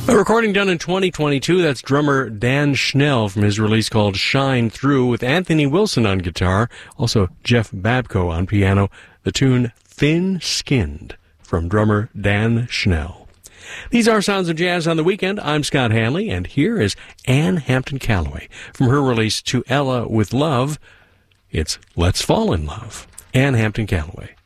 A recording done in 2022, that's drummer Dan Schnell from his release called Shine Through, with Anthony Wilson on guitar, also Jeff Babko on piano, the tune Thin Skinned from drummer Dan Schnell. These are Sounds of Jazz on the Weekend. I'm Scott Hanley, and here is Ann Hampton Callaway from her release To Ella with Love. It's Let's Fall in Love. Ann Hampton Callaway.